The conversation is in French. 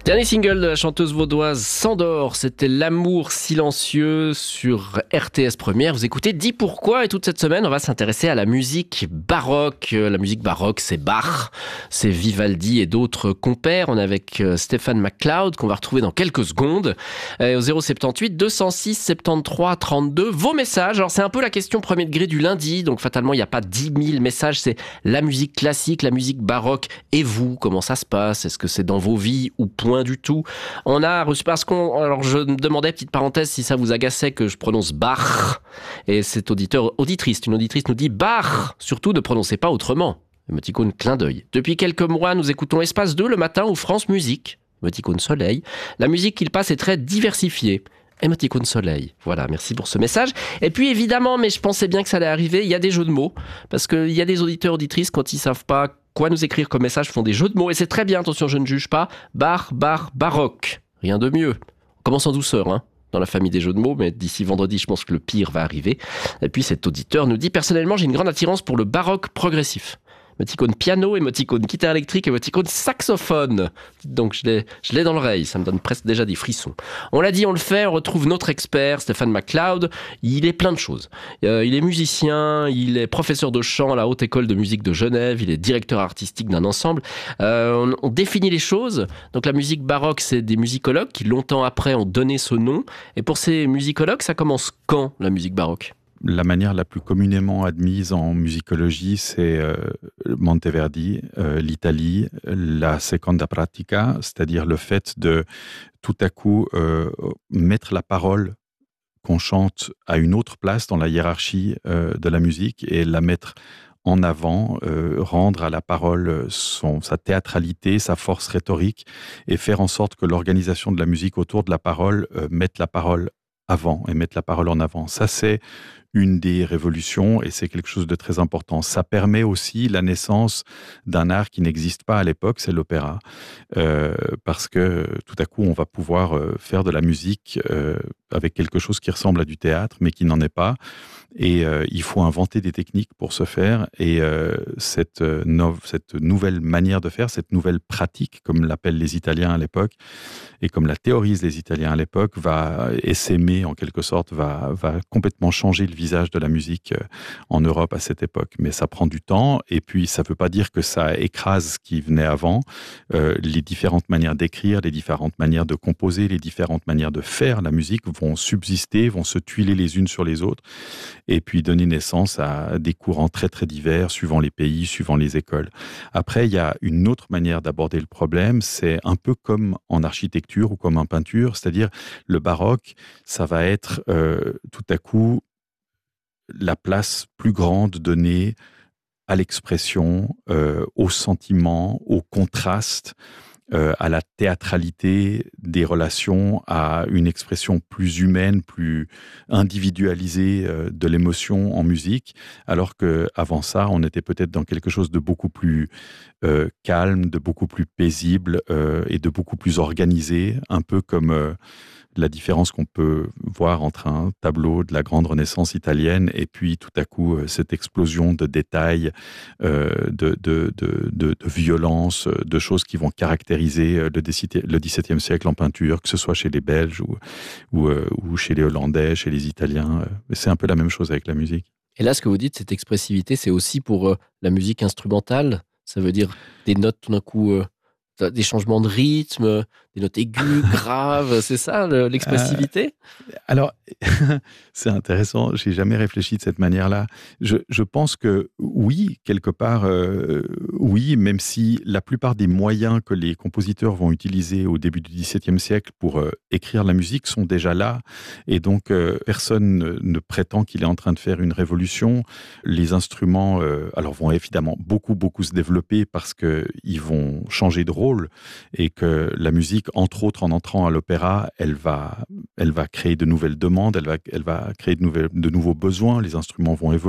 Dernier single de la chanteuse vaudoise Sandor, c'était L'amour silencieux sur RTS Première. Vous écoutez Dis pourquoi, et toute cette semaine on va s'intéresser à la musique baroque. La musique baroque, c'est Bach, c'est Vivaldi et d'autres compères. On est avec Stéphane McLeod qu'on va retrouver dans quelques secondes au 078 206 73 32. Vos messages, alors c'est un peu la question premier degré du lundi, donc fatalement il n'y a pas 10 000 messages, c'est la musique classique, la musique baroque. Et vous, comment ça se passe? Est-ce que c'est dans vos vies ou point du tout? On a reçu, alors je me demandais, petite parenthèse, si ça vous agaçait que je prononce Bach, et cette auditrice nous dit Bach, surtout ne prononcez pas autrement. Émoticône clin d'œil. Depuis quelques mois, nous écoutons Espace 2 le matin ou France Musique. Émoticône soleil. La musique qu'il passe est très diversifiée. Émoticône soleil. Voilà, merci pour ce message. Et puis évidemment, mais je pensais bien que ça allait arriver, il y a des jeux de mots, parce qu'il y a des auditeurs, auditrices, quand ils savent pas quoi nous écrire comme message, font des jeux de mots, et c'est très bien, attention, je ne juge pas. Baroque. Rien de mieux. On commence en douceur, dans la famille des jeux de mots, mais d'ici vendredi, je pense que le pire va arriver. Et puis cet auditeur nous dit, personnellement, j'ai une grande attirance pour le baroque progressif. Émoticône piano, émoticône guitare électrique, émoticône saxophone. Donc je l'ai dans l'oreille, ça me donne presque déjà des frissons. On l'a dit, on le fait, on retrouve notre expert, Stéphane McLeod. Il est plein de choses. Il est musicien, il est professeur de chant à la Haute École de musique de Genève, il est directeur artistique d'un ensemble. On définit les choses. Donc la musique baroque, c'est des musicologues qui longtemps après ont donné ce nom. Et pour ces musicologues, ça commence quand, la musique baroque ? La manière la plus communément admise en musicologie, c'est Monteverdi, l'Italie, la seconda pratica, c'est-à-dire le fait de tout à coup mettre la parole qu'on chante à une autre place dans la hiérarchie de la musique et la mettre en avant, rendre à la parole sa théâtralité, sa force rhétorique, et faire en sorte que l'organisation de la musique autour de la parole mette la parole avant et mette la parole en avant. Ça, c'est une des révolutions, et c'est quelque chose de très important. Ça permet aussi la naissance d'un art qui n'existe pas à l'époque, c'est l'opéra, parce que tout à coup, on va pouvoir faire de la musique avec quelque chose qui ressemble à du théâtre, mais qui n'en est pas. Et il faut inventer des techniques pour ce faire. Et cette nouvelle manière de faire, cette nouvelle pratique, comme l'appellent les Italiens à l'époque, et comme la théorisent les Italiens à l'époque, va essaimer en quelque sorte, va complètement changer le visage de la musique en Europe à cette époque. Mais ça prend du temps, et puis ça ne veut pas dire que ça écrase ce qui venait avant. Les différentes manières d'écrire, les différentes manières de composer, les différentes manières de faire la musique vont subsister, vont se tuiler les unes sur les autres, et puis donner naissance à des courants très très divers, suivant les pays, suivant les écoles. Après, il y a une autre manière d'aborder le problème, c'est un peu comme en architecture ou comme en peinture, c'est-à-dire le baroque, ça va être tout à coup la place plus grande donnée à l'expression, au sentiment, au contraste, à la théâtralité des relations, à une expression plus humaine, plus individualisée de l'émotion en musique, alors qu'avant ça, on était peut-être dans quelque chose de beaucoup plus calme, de beaucoup plus paisible et de beaucoup plus organisé, un peu comme la différence qu'on peut voir entre un tableau de la grande Renaissance italienne et puis tout à coup cette explosion de détails, de violence, de choses qui vont caractériser le XVIIe siècle en peinture, que ce soit chez les Belges ou chez les Hollandais, chez les Italiens. C'est un peu la même chose avec la musique. Et là, ce que vous dites, cette expressivité, c'est aussi pour la musique instrumentale. Ça veut dire des notes tout d'un coup, des changements de rythme, des notes aiguës, graves, c'est ça l'expressivité ? Alors, c'est intéressant, j'ai jamais réfléchi de cette manière-là. Je pense que oui, quelque part, oui, même si la plupart des moyens que les compositeurs vont utiliser au début du XVIIe siècle pour écrire la musique sont déjà là, et donc personne ne prétend qu'il est en train de faire une révolution. Les instruments, alors vont évidemment beaucoup se développer parce qu'ils vont changer de rôle, et que la musique, entre autres, en entrant à l'opéra, elle va créer de nouvelles demandes, elle va créer de nouveaux besoins, les instruments vont évoluer.